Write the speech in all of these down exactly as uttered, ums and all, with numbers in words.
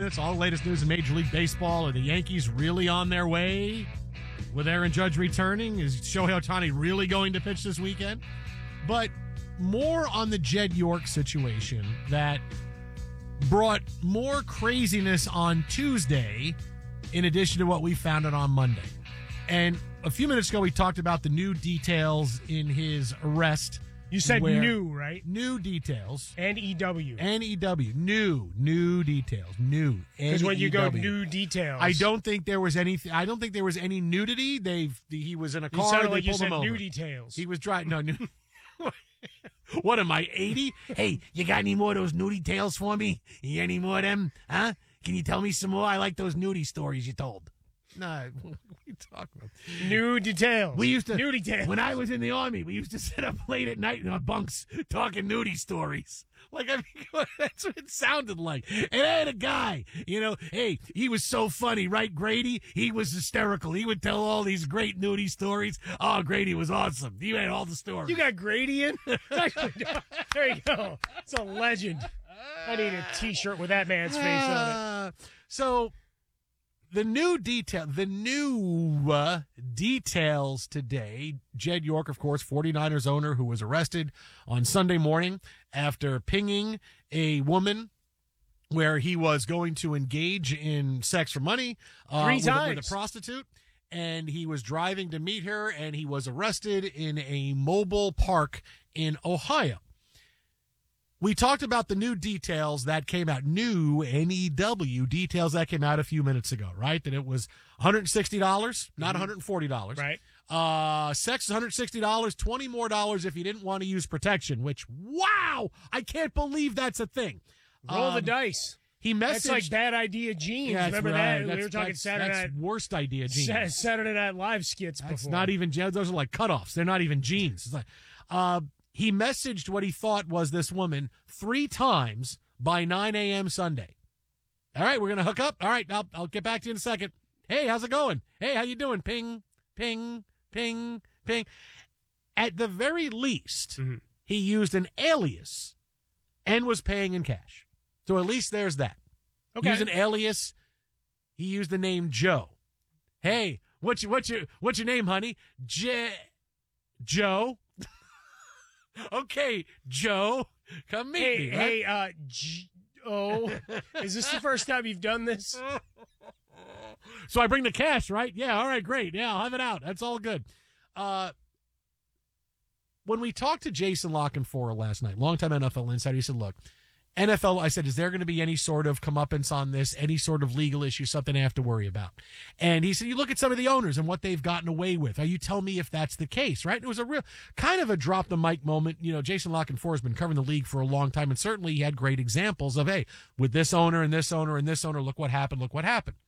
minutes. All the latest news in Major League Baseball. Are the Yankees really on their way with Aaron Judge returning? Is Shohei Ohtani really going to pitch this weekend? But more on the Jed York situation that brought more craziness on Tuesday in addition to what we found out on Monday. And a few minutes ago, we talked about the new details in his arrest. You said new, right? New details. N E W. N E W. New. New details. New. Because when you go new details. I don't think there was anything. I don't think there was any nudity. They've, he was in a car. You sounded they like you pulled said him over. new details. He was driving. No, new. What am I, eighty? Hey, you got any more of those nudie tales for me? You any more of them? Huh? Can you tell me some more? I like those nudie stories you told. No, what are you talking about? New details. We used to, new details. When I was in the Army, we used to sit up late at night in our bunks talking nudie stories. Like, I mean, that's what it sounded like. And I had a guy, you know, hey, he was so funny, right, Grady? He was hysterical. He would tell all these great nudie stories. Oh, Grady was awesome. He had all the stories. You got Grady in? There you go. It's a legend. I need a T-shirt with that man's face uh, on it. So... The new detail, the new uh, details today, Jed York, of course, 49ers owner who was arrested on Sunday morning after pinging a woman where he was going to engage in sex for money uh, Three with, times. with a prostitute. And he was driving to meet her, and he was arrested in a mobile park in Ohio. We talked about the new details that came out, new N E W details that came out a few minutes ago, right? That it was one hundred sixty dollars, not one hundred forty dollars. Right. Uh, sex is one hundred sixty dollars, twenty more dollars if you didn't want to use protection, which, wow, I can't believe that's a thing. Roll um, the dice. He messaged. That's like Bad Idea Jeans. Yeah, Remember right. that? That's, we were talking that's, Saturday that's Night. worst idea jeans. Saturday Night Live skits That's before. not even, those are like cutoffs. They're not even jeans. It's like, uh, he messaged what he thought was this woman three times by nine a.m. Sunday. All right, we're going to hook up. All right, I'll, I'll get back to you in a second. Hey, how's it going? Hey, how you doing? Ping, ping, ping, ping. At the very least, mm-hmm. he used an alias and was paying in cash. So at least there's that. Okay. He used an alias. He used the name Joe. Hey, what's your, what's your, what's your name, honey? J- Joe. Okay, Joe, come meet hey, me. Right? Hey, uh, J- oh, is this the first time you've done this? So I bring the cash, right? Yeah, all right, great. Yeah, I'll have it out. That's all good. Uh, when we talked to Jason Lockenfora last night, longtime N F L insider, he said, look, N F L, I said, is there going to be any sort of comeuppance on this, any sort of legal issue, something I have to worry about? And he said, you look at some of the owners and what they've gotten away with. Are you tell me if that's the case, right? It was a real kind of a drop the mic moment. You know, Jason Lockenfora has been covering the league for a long time, and certainly he had great examples of, hey, with this owner and this owner and this owner, look what happened, look what happened.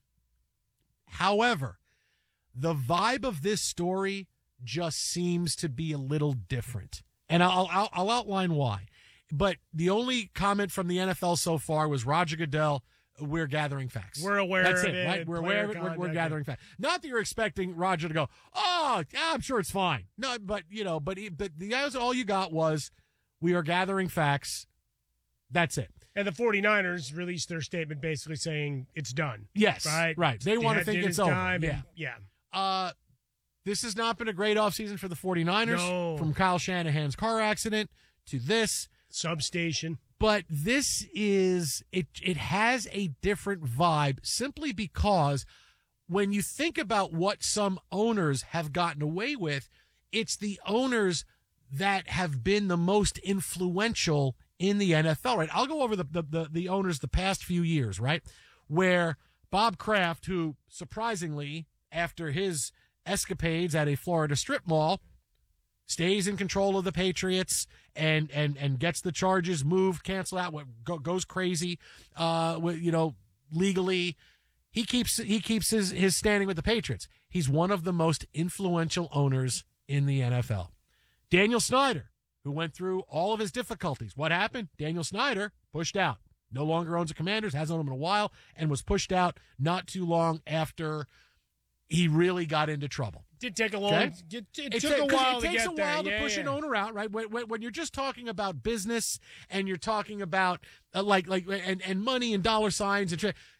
However, the vibe of this story just seems to be a little different. And I'll, I'll, I'll outline why. But the only comment from the N F L so far was Roger Goodell, we're gathering facts. We're aware That's of it, it. right? We're aware of it. We're, we're gathering facts. Not that you're expecting Roger to go, oh, yeah, I'm sure it's fine. No, but, you know, but, he, but the guys, all you got was, we are gathering facts. That's it. And the 49ers released their statement basically saying it's done. Yes. Right? Right. They want to think it's over. Time yeah. And, yeah. Uh, this has not been a great offseason for the 49ers. No. From Kyle Shanahan's car accident to this. Substation. But this is, it, it has a different vibe simply because when you think about what some owners have gotten away with, it's the owners that have been the most influential in the N F L, right? I'll go over the, the, the, the owners the past few years, right? Where Bob Kraft, who surprisingly, after his escapades at a Florida strip mall, stays in control of the Patriots and, and, and gets the charges moved, canceled out, what go, goes crazy, uh, with, you know, legally. He keeps, he keeps his, his standing with the Patriots. He's one of the most influential owners in the N F L. Daniel Snyder, who went through all of his difficulties. What happened? Daniel Snyder pushed out. No longer owns the Commanders, hasn't owned them in a while, and was pushed out not too long after he really got into trouble. Did take a long. Okay? It, it, It took ta- a while it to takes get a there. while to yeah, push yeah. an owner out, right? When, when, when you're just talking about business and you're talking about uh, like like and, and money and dollar signs and tra-